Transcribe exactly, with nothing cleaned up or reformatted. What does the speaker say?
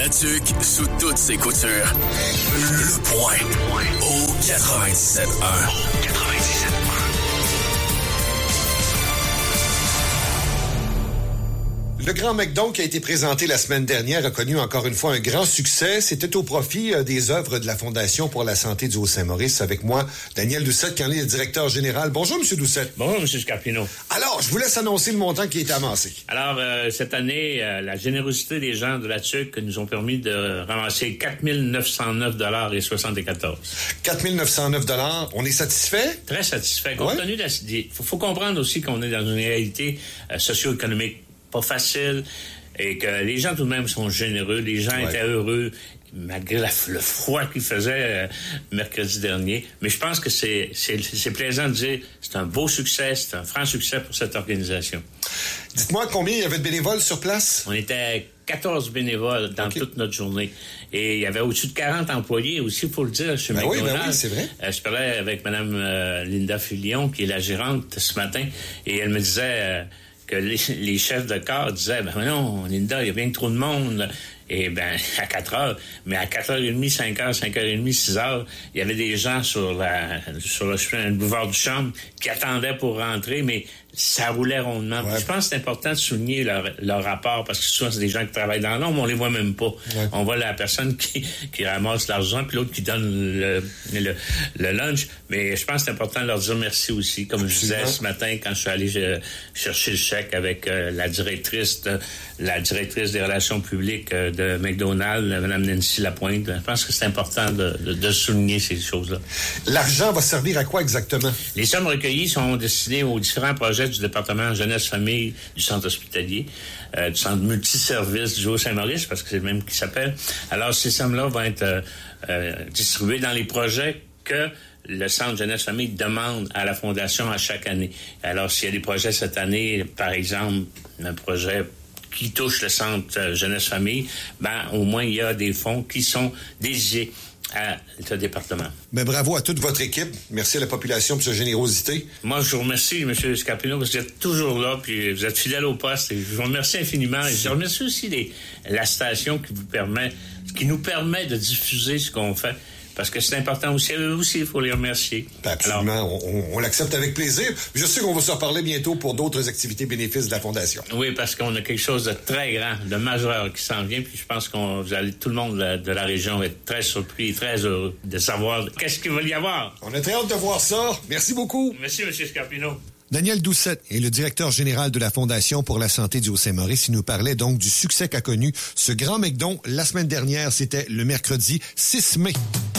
La tuque sous toutes ses coutures. Le point au quatre-vingt-dix-sept un. quatre-vingt-dix-sept un. Le Grand McDon qui a été présenté la semaine dernière a connu encore une fois un grand succès. C'était au profit euh, des œuvres de la Fondation pour la santé du Haut-Saint-Maurice. Avec moi, Daniel Doucette, qui en est le directeur général. Bonjour, M. Doucette. Bonjour, M. Scarpino. Alors, je vous laisse annoncer le montant qui a été amassé. Alors, euh, cette année, euh, la générosité des gens de la T U C nous ont permis de ramasser quatre mille neuf cent neuf dollars et soixante-quatorze. quatre mille neuf cent neuf dollars. On est satisfait? Très satisfait. Compte ouais. tenu de la... Il faut, faut comprendre aussi qu'on est dans une réalité euh, socio-économique pas facile et que les gens tout de même sont généreux. Les gens ouais. étaient heureux malgré la, le froid qu'il faisait euh, mercredi dernier. Mais je pense que c'est, c'est, c'est plaisant de dire c'est un beau succès, c'est un franc succès pour cette organisation. Dites-moi combien il y avait de bénévoles sur place? On était quatorze bénévoles dans okay. toute notre journée. Et il y avait au-dessus de quarante employés aussi, il faut le dire, chez ben McDonald's. Oui, ben oui, c'est vrai. Euh, je parlais avec Mme euh, Linda Filion, qui est la gérante ce matin, et elle me disait... Euh, que les, les chefs de corps disaient, ben non, Linda, il y a bien trop de monde. Et ben à quatre heures, mais à quatre heures trente, cinq heures, cinq heures trente, six heures, il y avait des gens sur la sur le, le boulevard du Chaume qui attendaient pour rentrer, mais ça roulait rondement. Ouais. Je pense que c'est important de souligner leur, leur rapport, parce que souvent, c'est des gens qui travaillent dans l'ombre, on les voit même pas. Ouais. On voit la personne qui, qui ramasse l'argent, puis l'autre qui donne le, le, le lunch. Mais je pense que c'est important de leur dire merci aussi. Comme Absolument. Je disais ce matin, quand je suis allé je, chercher le chèque avec euh, la directrice de, la directrice des relations publiques euh, de McDonald's, Mme Nancy Lapointe. Je pense que c'est important de, de, de souligner ces choses-là. L'argent va servir à quoi exactement? Les sommes recueillies sont destinées aux différents projets du département jeunesse-famille du centre hospitalier, euh, du centre multiservice du Haut-Saint-Maurice, parce que c'est le même qui s'appelle. Alors, ces sommes-là vont être euh, euh, distribuées dans les projets que le centre jeunesse-famille demande à la Fondation à chaque année. Alors, s'il y a des projets cette année, par exemple, un projet qui touche le centre euh, jeunesse-famille, ben, au moins, il y a des fonds qui sont dédiés à ce département. Ben, bravo à toute votre équipe. Merci à la population pour sa générosité. Moi, je vous remercie, M. Scarpino, parce que vous êtes toujours là, puis vous êtes fidèle au poste. Et je vous remercie infiniment. Et je remercie aussi les, la station qui vous permet, qui nous permet de diffuser ce qu'on fait. Parce que c'est important aussi. Eux aussi, il faut les remercier. Ben absolument. Alors, on, on l'accepte avec plaisir. Je sais qu'on va se reparler bientôt pour d'autres activités bénéfices de la Fondation. Oui, parce qu'on a quelque chose de très grand, de majeur qui s'en vient. Puis je pense qu'on vous allez, tout le monde de, de la région va être très surpris et très heureux de savoir qu'est-ce qu'il va y avoir. On a très hâte de voir ça. Merci beaucoup. Merci, M. Scarpino. Daniel Doucette est le directeur général de la Fondation pour la santé du Haut-Saint-Maurice. Il nous parlait donc du succès qu'a connu ce Grand McDon la semaine dernière. C'était le mercredi six mai.